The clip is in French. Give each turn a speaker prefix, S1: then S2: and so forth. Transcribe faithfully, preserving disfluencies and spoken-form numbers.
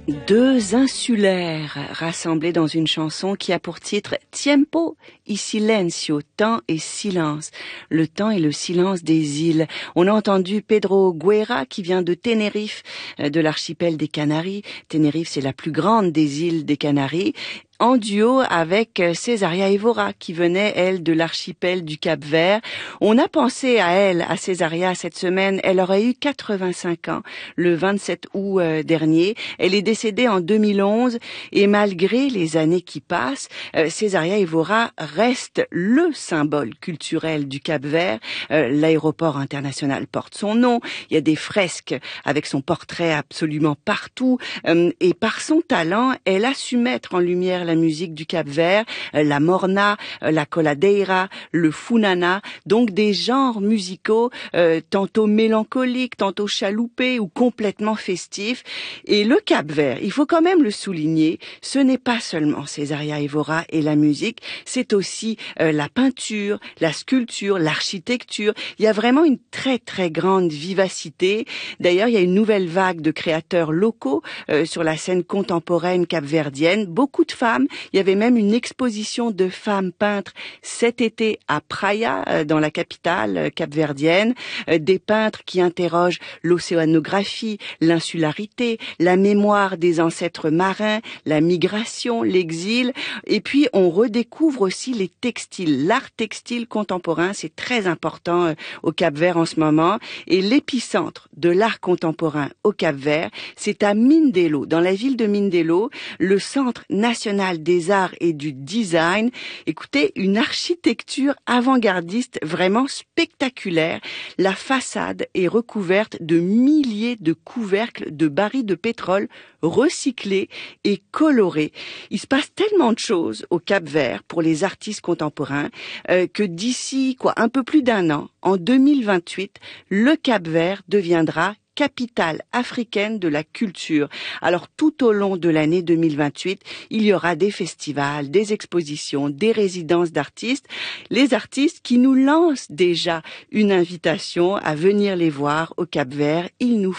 S1: Deux insulaires rassemblés dans une chanson qui a pour titre Tiempo y Silencio, temps et silence, le temps et le silence des îles. On a entendu Pedro Guerra qui vient de Tenerife, de l'archipel des Canaries. Tenerife, c'est la plus grande des îles des Canaries, en duo avec Césaria Évora qui venait, elle, de l'archipel du Cap-Vert. On a pensé à elle, à Césaria, cette semaine. Elle aurait eu quatre-vingt-cinq ans le vingt-sept août euh, dernier. Elle est décédée en deux mille onze et malgré les années qui passent, euh, Césaria Évora reste le symbole culturel du Cap-Vert. Euh, l'aéroport international porte son nom. Il y a des fresques avec son portrait absolument partout. Euh, et par son talent, elle a su mettre en lumière la musique du Cap-Vert, la morna, la coladeira, le funana, donc des genres musicaux euh, tantôt mélancoliques, tantôt chaloupés ou complètement festifs. Et le Cap-Vert, il faut quand même le souligner, ce n'est pas seulement Césaria Évora et la musique, c'est aussi euh, la peinture, la sculpture, l'architecture. Il y a vraiment une très très grande vivacité. D'ailleurs, il y a une nouvelle vague de créateurs locaux euh, sur la scène contemporaine capverdienne, beaucoup de femmes. Il y avait même une exposition de femmes peintres cet été à Praia, dans la capitale capverdienne, des peintres qui interrogent l'océanographie, l'insularité, la mémoire des ancêtres marins, la migration, l'exil, et puis on redécouvre aussi les textiles, l'art textile contemporain, c'est très important au Cap-Vert en ce moment, et l'épicentre de l'art contemporain au Cap-Vert, c'est à Mindelo, dans la ville de Mindelo, le Centre national des arts et du design. Écoutez, une architecture avant-gardiste vraiment spectaculaire. La façade est recouverte de milliers de couvercles de barils de pétrole recyclés et colorés. Il se passe tellement de choses au Cap-Vert pour les artistes contemporains euh, que d'ici quoi un peu plus d'un an, en deux mille vingt-huit, le Cap-Vert deviendra capitale africaine de la culture. Alors tout au long de l'année deux mille vingt-huit, il y aura des festivals, des expositions, des résidences d'artistes. Les artistes qui nous lancent déjà une invitation à venir les voir au Cap-Vert, ils nous